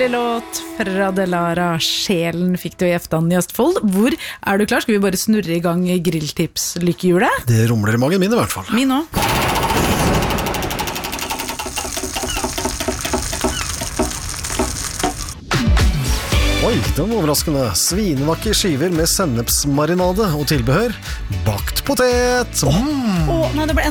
Nydelig låt fra Delara. Sjelen fikk du i Eftan i Østfold. Hvor du klar? Skal vi bare snurre i gang grilltips-lykkehjulet? Det rumler i magen min i hvert fall. Min også. Oi, den var overraskende. Svinenakke i skiver med sennepsmarinade og tilbehør. Bakt potet. Nei, det ble